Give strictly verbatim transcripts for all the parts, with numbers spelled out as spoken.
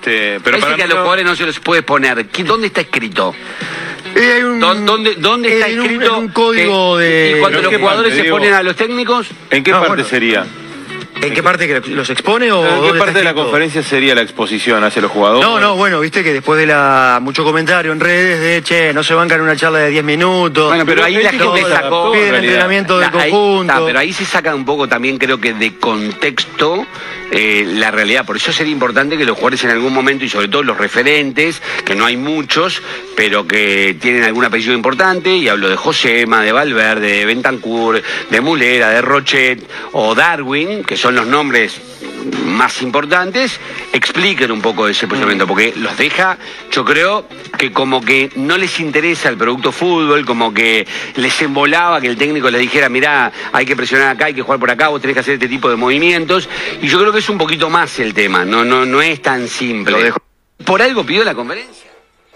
este, pero parece para que a mí los no- jugadores no se los puede poner. ¿Qué- ¿Dónde está escrito? Eh, hay un- ¿Dó- ¿Dónde, dónde está en un- escrito? en un código que- de- Y cuando ¿En los qué jugadores parte, se Diego? ponen a los técnicos, ¿En qué No, parte bueno. sería? ¿En qué parte que los expone o ¿En dónde qué está parte de la escrito? conferencia sería la exposición hacia los jugadores? No, no, bueno, viste que después de la mucho comentario en redes de, che, no se bancan una charla de diez minutos. Bueno, pero ahí él la dijo gente que la sacó... adaptó, en piden realidad. entrenamiento del La- ahí- conjunto. está, pero ahí se saca un poco también, creo que de contexto, eh, la realidad. Por eso sería importante que los jugadores en algún momento, y sobre todo los referentes, que no hay muchos, pero que tienen algún apellido importante, y hablo de Josema, de Valverde, de Bentancur, de Mulera, de Rochet o Darwin, que son los nombres más importantes, expliquen un poco ese posicionamiento, porque los deja, yo creo que como que no les interesa el producto fútbol, como que les embolaba que el técnico les dijera, mirá, hay que presionar acá, hay que jugar por acá, vos tenés que hacer este tipo de movimientos, y yo creo que es un poquito más el tema, no, no, no es tan simple. Lo dejo. Por algo pidió la conferencia.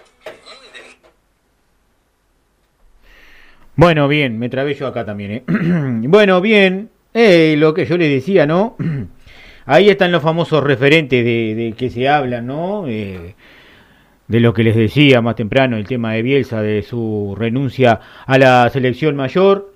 Bueno, bien, me trabé yo acá también, ¿eh? Bueno, bien, eh, lo que yo les decía, ¿no? Ahí están los famosos referentes de, de que se hablan, ¿no? Eh, de lo que les decía más temprano, el tema de Bielsa, de su renuncia a la selección mayor.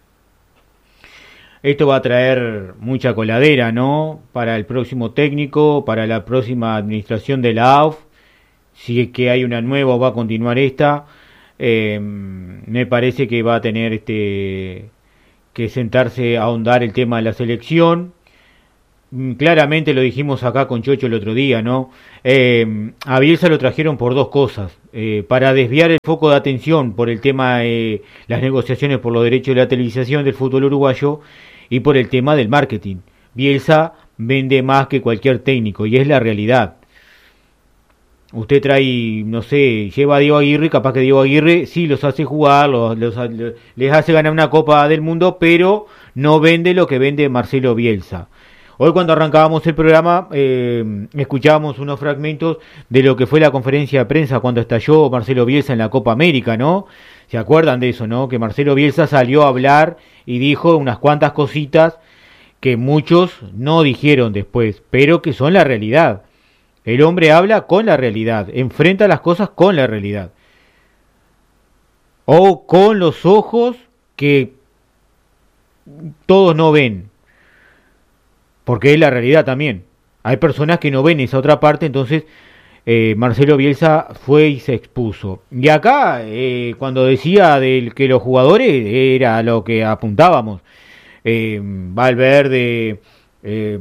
Esto va a traer mucha coladera, ¿no? Para el próximo técnico, para la próxima administración de la A U F. Si es que hay una nueva o va a continuar esta, eh, me parece que va a tener este que sentarse a ahondar el tema de la selección. Mm, Claramente lo dijimos acá con Chocho el otro día, ¿no? Eh, a Bielsa lo trajeron por dos cosas. Eh, para desviar el foco de atención por el tema de las negociaciones por los derechos de la televisación del fútbol uruguayo y por el tema del marketing. Bielsa vende más que cualquier técnico y es la realidad. Usted trae, no sé, lleva a Diego Aguirre, capaz que Diego Aguirre sí los hace jugar, los, los- les hace ganar una Copa del Mundo, pero no vende lo que vende Marcelo Bielsa. Hoy cuando arrancábamos el programa, eh, escuchábamos unos fragmentos de lo que fue la conferencia de prensa cuando estalló Marcelo Bielsa en la Copa América, ¿no? ¿Se acuerdan de eso, no? Que Marcelo Bielsa salió a hablar y dijo unas cuantas cositas que muchos no dijeron después, pero que son la realidad. El hombre habla con la realidad, enfrenta las cosas con la realidad. O con los ojos que todos no ven. Porque es la realidad también. Hay personas que no ven esa otra parte, entonces eh, Marcelo Bielsa fue y se expuso. Y acá, eh, cuando decía del que los jugadores, era lo que apuntábamos. Eh, Valverde, eh,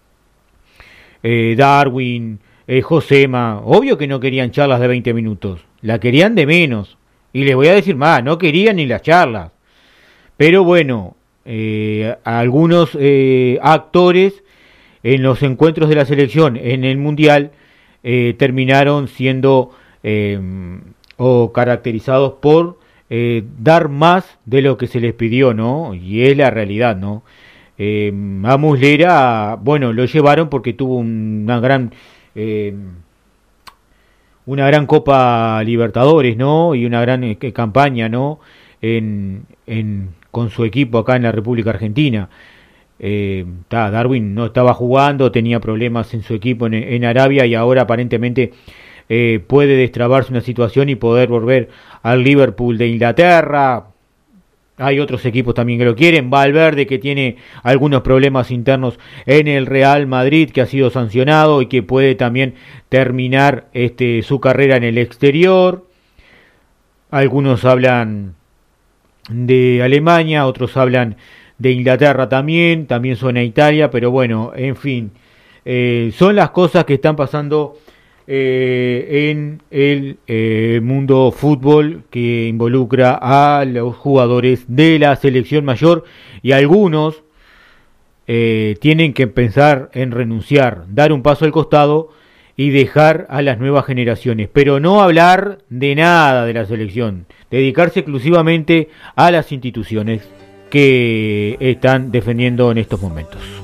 eh, Darwin, eh, Josema, obvio que no querían charlas de veinte minutos, la querían de menos. Y les voy a decir más, no querían ni las charlas. Pero bueno, eh, algunos eh, actores en los encuentros de la selección en el Mundial eh, terminaron siendo eh, o caracterizados por eh, dar más de lo que se les pidió, ¿no? Y es la realidad, ¿no? Eh, a Muslera, bueno, lo llevaron porque tuvo una gran eh, una gran Copa Libertadores, ¿no? Y una gran eh, campaña, ¿no? En, en, con su equipo acá en la República Argentina. Eh, ta, Darwin no estaba jugando, tenía problemas en su equipo en, en Arabia y ahora aparentemente eh, puede destrabarse una situación y poder volver al Liverpool de Inglaterra. Hay otros equipos también que lo quieren. Valverde, que tiene algunos problemas internos en el Real Madrid, que ha sido sancionado y que puede también terminar este, su carrera en el exterior. Algunos hablan de Alemania, otros hablan de Inglaterra también, también suena Italia, pero bueno, en fin, eh, son las cosas que están pasando eh, en el eh, mundo fútbol que involucra a los jugadores de la selección mayor y algunos eh, tienen que pensar en renunciar, dar un paso al costado y dejar a las nuevas generaciones, pero no hablar de nada de la selección, dedicarse exclusivamente a las instituciones que están defendiendo en estos momentos.